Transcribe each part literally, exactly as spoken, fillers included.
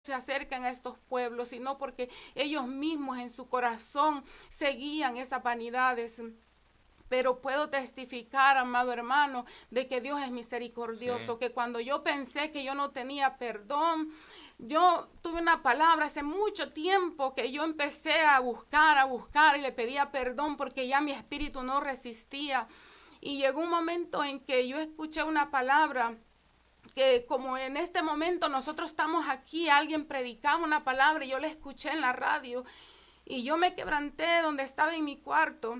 se acercan a estos pueblos, sino porque ellos mismos en su corazón seguían esas vanidades. Pero puedo testificar, amado hermano, de que Dios es misericordioso, sí. Que cuando yo pensé que yo no tenía perdón, yo tuve una palabra hace mucho tiempo que yo empecé a buscar, a buscar y le pedía perdón porque ya mi espíritu no resistía. Y llegó un momento en que yo escuché una palabra que como en este momento nosotros estamos aquí, alguien predicaba una palabra y yo la escuché en la radio y yo me quebranté donde estaba en mi cuarto.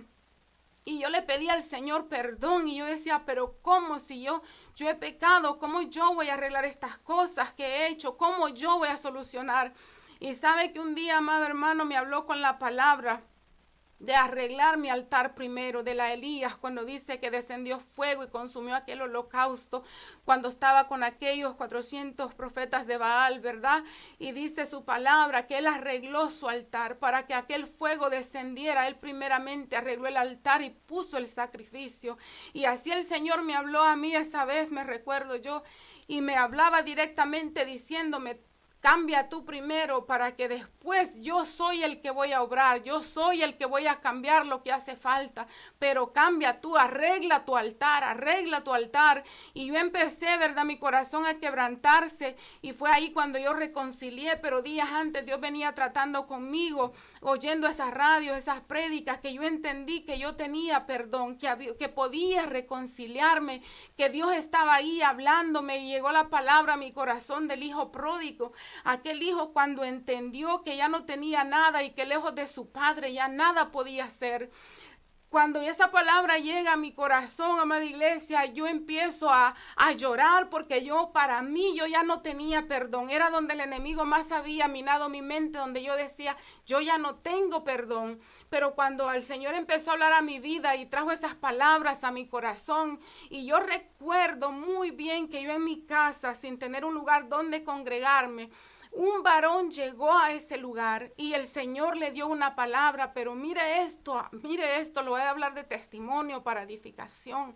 Y yo le pedí al Señor perdón y yo decía, pero ¿cómo si yo, yo he pecado? ¿Cómo yo voy a arreglar estas cosas que he hecho? ¿Cómo yo voy a solucionar? Y sabe que un día, amado hermano, me habló con la palabra de arreglar mi altar primero, de la Elías, cuando dice que descendió fuego y consumió aquel holocausto, cuando estaba con aquellos cuatrocientos profetas de Baal, ¿verdad? Y dice su palabra que él arregló su altar para que aquel fuego descendiera. Él primeramente arregló el altar y puso el sacrificio. Y así el Señor me habló a mí esa vez, me recuerdo yo, y me hablaba directamente diciéndome, cambia tú primero para que después yo soy el que voy a obrar, yo soy el que voy a cambiar lo que hace falta, pero cambia tú, arregla tu altar, arregla tu altar. Y yo empecé, ¿verdad? Mi corazón a quebrantarse y fue ahí cuando yo reconcilié, pero días antes Dios venía tratando conmigo, oyendo esas radios, esas prédicas, que yo entendí que yo tenía perdón, que, había, que podía reconciliarme, que Dios estaba ahí hablándome y llegó la palabra a mi corazón del hijo pródigo. Aquel hijo cuando entendió que ya no tenía nada y que lejos de su padre ya nada podía hacer. Cuando esa palabra llega a mi corazón, amada iglesia, yo empiezo a, a llorar porque yo, para mí, yo ya no tenía perdón. Era donde el enemigo más había minado mi mente, donde yo decía, yo ya no tengo perdón. Pero cuando el Señor empezó a hablar a mi vida y trajo esas palabras a mi corazón, y yo recuerdo muy bien que yo en mi casa, sin tener un lugar donde congregarme, un varón llegó a ese lugar y el Señor le dio una palabra, pero mire esto, mire esto, lo voy a hablar de testimonio para edificación.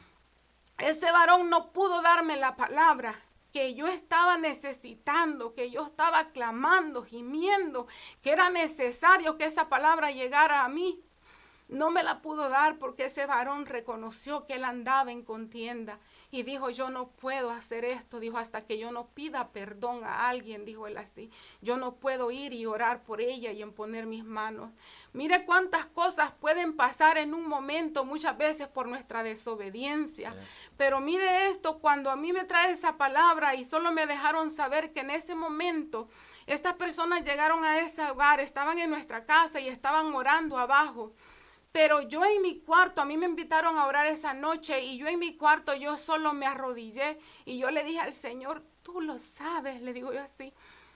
Ese varón no pudo darme la palabra que yo estaba necesitando, que yo estaba clamando, gimiendo, que era necesario que esa palabra llegara a mí. No me la pudo dar porque ese varón reconoció que él andaba en contienda y dijo, yo no puedo hacer esto, dijo, hasta que yo no pida perdón a alguien, dijo él así, yo no puedo ir y orar por ella y imponer mis manos. Mire cuántas cosas pueden pasar en un momento, muchas veces por nuestra desobediencia, sí. Pero mire esto, cuando a mí me trae esa palabra y solo me dejaron saber que en ese momento estas personas llegaron a ese hogar, estaban en nuestra casa y estaban orando abajo. Pero yo en mi cuarto, a mí me invitaron a orar esa noche y yo en mi cuarto yo solo me arrodillé y yo le dije al Señor, tú lo sabes, le digo yo así,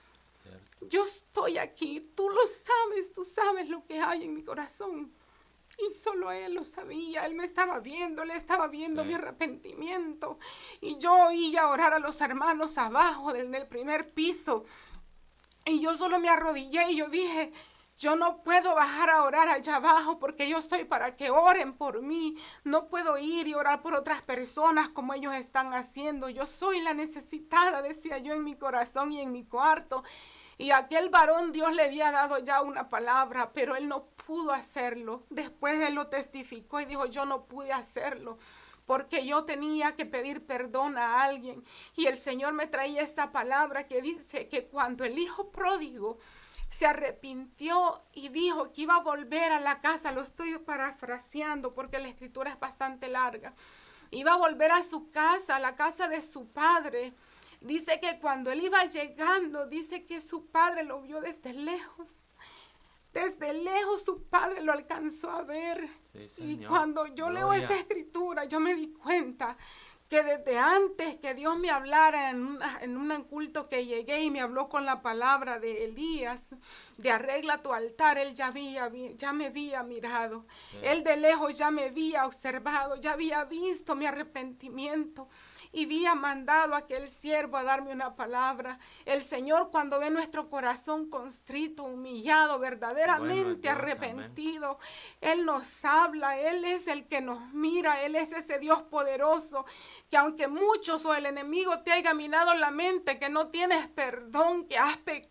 yo estoy aquí, tú lo sabes, tú sabes lo que hay en mi corazón. Y solo Él lo sabía, Él me estaba viendo, Él estaba viendo sí. mi arrepentimiento. Y yo oía orar a los hermanos abajo del, del primer piso. Y yo solo me arrodillé y yo dije, yo no puedo bajar a orar allá abajo porque yo estoy para que oren por mí. No puedo ir y orar por otras personas como ellos están haciendo. Yo soy la necesitada, decía yo en mi corazón y en mi cuarto. Y a aquel varón Dios le había dado ya una palabra, pero él no pudo hacerlo. Después él lo testificó y dijo, yo no pude hacerlo porque yo tenía que pedir perdón a alguien. Y el Señor me traía esta palabra que dice que cuando el hijo pródigo se arrepintió y dijo que iba a volver a la casa, lo estoy parafraseando porque la escritura es bastante larga, iba a volver a su casa, a la casa de su padre. Dice que cuando él iba llegando, dice que su padre lo vio desde lejos. Desde lejos su padre lo alcanzó a ver. Sí, y cuando yo Gloria. leo esa escritura, yo me di cuenta que desde antes que Dios me hablara en, una, en un culto que llegué y me habló con la palabra de Elías, de arregla tu altar, él ya, había, ya me había mirado, sí. Él de lejos ya me había observado, ya había visto mi arrepentimiento. y había mandado a aquel siervo a darme una palabra. El Señor, cuando ve nuestro corazón constrito, humillado, verdaderamente Bueno, Dios, arrepentido, Él nos habla, Él es el que nos mira, Él es ese Dios poderoso, que aunque muchos o el enemigo te haya minado la mente, que no tienes perdón, que has pecado,